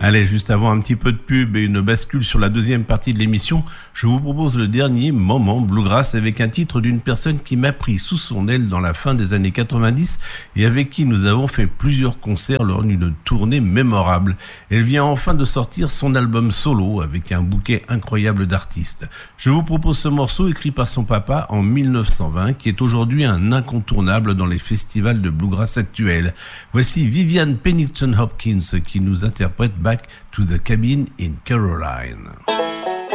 Allez, juste avant un petit peu de pub et une bascule sur la deuxième partie de l'émission, je vous propose le dernier moment bluegrass avec un titre d'une personne qui m'a pris sous son aile dans la fin des années 90 et avec qui nous avons fait plusieurs concerts lors d'une tournée mémorable. Elle vient enfin de sortir son album solo avec un bouquet incroyable d'artistes. Je vous propose ce morceau écrit par son papa en 1920 qui est aujourd'hui un incontournable dans les festivals de bluegrass actuels. Voici Vivian Pennington Hopkins qui nous interprète Back to the Cabin in Caroline.